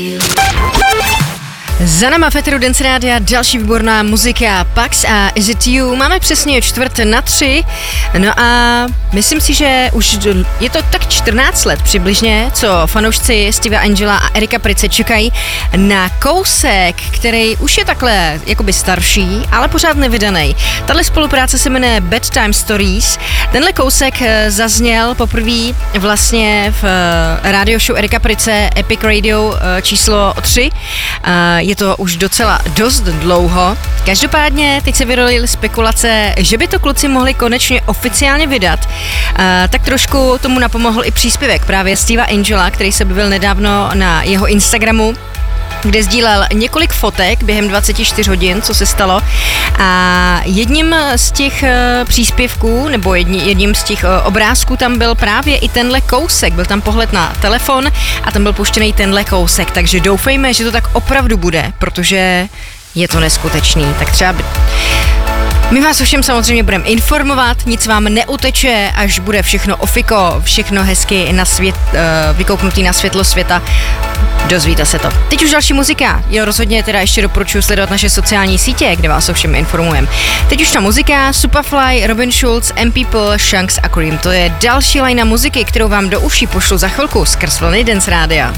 Za náma v éteru Dance Rádia další výborná muzika Pax a Is It You. Máme přesně 2:45. No a myslím si, že už je to tak 14 let přibližně, co fanoušci Steva Angela a Erika Pryce čekají na kousek, který už je takhle jakoby starší, ale pořád nevydaný. Tahle spolupráce se jmenuje Bedtime Stories. Tenhle kousek zazněl poprvé vlastně v radio show Erika Pryce Epic Radio číslo 3. Je to už docela dost dlouho. Každopádně teď se vyrolily spekulace, že by to kluci mohli konečně oficiálně vydat. Tak trošku tomu napomohl i příspěvek právě Steva Angela, který se objevil nedávno na jeho Instagramu, kde sdílel několik fotek během 24 hodin, co se stalo. A jedním z těch příspěvků, nebo jedním z těch obrázků tam byl právě i tenhle kousek. Byl tam pohled na telefon a tam byl puštěný tenhle kousek. Takže doufejme, že to tak opravdu bude, protože je to neskutečný. Tak třeba my vás o všem samozřejmě budeme informovat, nic vám neuteče, až bude všechno ofiko, všechno hezky na svět, vykouknutý na světlo světa. Dozvíte se to. Teď už další muzika. Jo, rozhodně teda ještě doporučuji sledovat naše sociální sítě, kde vás o všem informujeme. Teď už ta muzika, Superfly, Robin Schulz, M-People, Shanks a Cream. To je další lajna muziky, kterou vám do uší pošlu za chvilku skrz vlny Dance Rádia.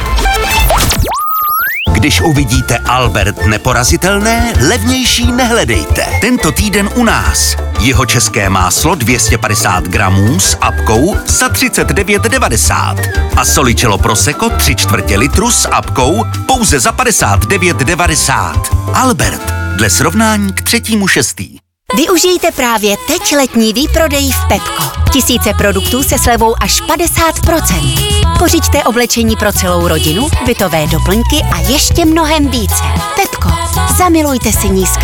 Když uvidíte Albert neporazitelné, levnější nehledejte. Tento týden u nás. Jihočeské máslo 250 gramů s apkou za 39,90. A Solicello Prosecco 3/4 litru s apkou pouze za 59,90. Albert, dle srovnání k 3.6. Využijte právě teď letní výprodej v Pepko. Tisíce produktů se slevou až 50%. Pořiďte oblečení pro celou rodinu, bytové doplňky a ještě mnohem více. Pepko, zamilujte si nízké